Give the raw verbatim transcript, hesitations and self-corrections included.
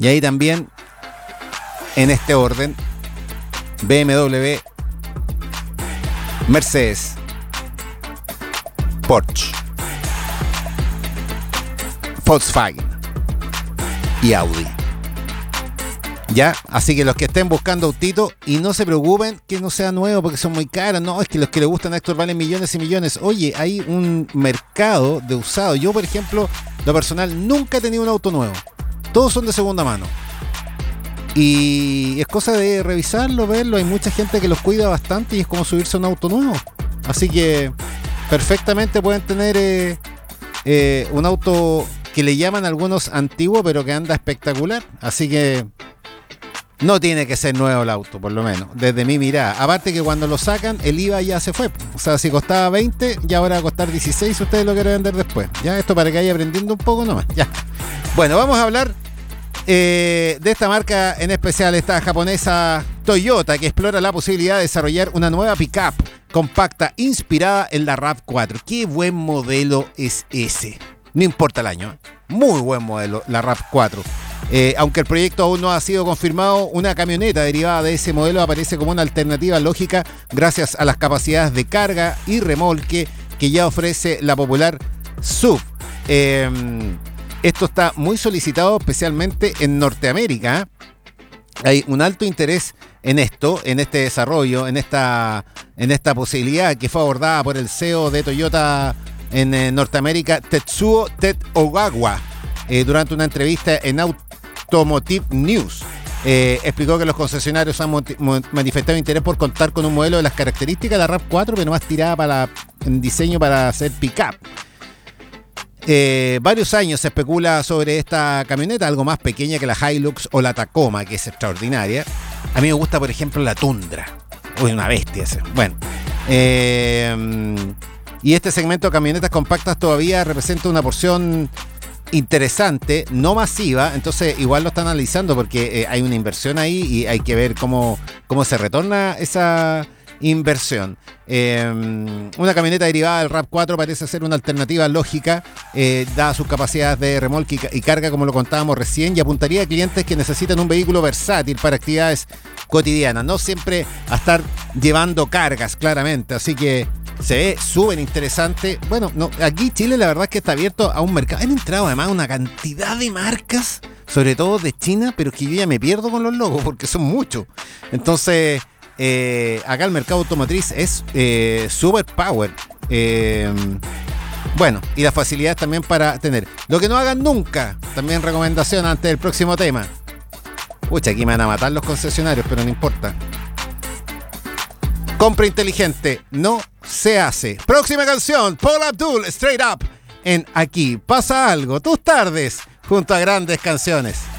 Y ahí también, en este orden, B M W, Mercedes, Porsche, Volkswagen y Audi. Ya, así que los que estén buscando autito, y no se preocupen que no sea nuevo porque son muy caros. No, es que los que les gustan a Héctor valen millones y millones. Oye, hay un mercado de usado. Yo, por ejemplo, lo personal, nunca he tenido un auto nuevo. Todos son de segunda mano. Y es cosa de revisarlo, verlo. Hay mucha gente que los cuida bastante y es como subirse a un auto nuevo. Así que perfectamente pueden tener eh, eh, un auto que le llaman algunos antiguo, pero que anda espectacular. Así que no tiene que ser nuevo el auto, por lo menos, desde mi mirada. Aparte que cuando lo sacan, el I V A ya se fue. O sea, si costaba veinte, ya ahora va a costar dieciséis si ustedes lo quieren vender después. Ya, esto para que vaya aprendiendo un poco nomás. Ya. Bueno, vamos a hablar eh, de esta marca en especial, esta japonesa Toyota, que explora la posibilidad de desarrollar una nueva pickup compacta inspirada en la RAV cuatro. Qué buen modelo es ese. No importa el año, ¿eh? Muy buen modelo, la RAV cuatro. Eh, aunque el proyecto aún no ha sido confirmado, una camioneta derivada de ese modelo aparece como una alternativa lógica gracias a las capacidades de carga y remolque que ya ofrece la popular S U V. Eh, esto está muy solicitado especialmente en Norteamérica. Hay un alto interés en esto, en este desarrollo, en esta, en esta posibilidad que fue abordada por el C E O de Toyota en eh, Norteamérica, Tetsuo Tet Ogawa, eh, durante una entrevista en Automotive News. Eh, explicó que los concesionarios han moti- manifestado interés por contar con un modelo de las características de la RAV cuatro, pero más tirada para en diseño para hacer pick-up. Eh, varios años se especula sobre esta camioneta, algo más pequeña que la Hilux o la Tacoma, que es extraordinaria. A mí me gusta, por ejemplo, la Tundra. Uy, una bestia ese. Bueno. Eh, y este segmento de camionetas compactas todavía representa una porción interesante, no masiva, entonces igual lo están analizando porque eh, hay una inversión ahí y hay que ver cómo, cómo se retorna esa inversión. Eh, una camioneta derivada del RAV cuatro parece ser una alternativa lógica, eh, dada sus capacidades de remolque y, ca- y carga, como lo contábamos recién, y apuntaría a clientes que necesitan un vehículo versátil para actividades cotidianas, no siempre a estar llevando cargas, claramente. Así que se ve súper interesante. Bueno, no, aquí Chile la verdad es que está abierto a un mercado. Han entrado además una cantidad de marcas, sobre todo de China, pero que yo ya me pierdo con los logos porque son muchos. Entonces, eh, acá el mercado automotriz es eh, super power. Eh, bueno, y las facilidades también para tener. Lo que no hagan nunca, también recomendación antes del próximo tema. Pucha, aquí me van a matar los concesionarios, pero no importa. Compra inteligente no se hace. Próxima canción, Paula Abdul, Straight Up, en Aquí Pasa Algo, tus tardes, junto a grandes canciones.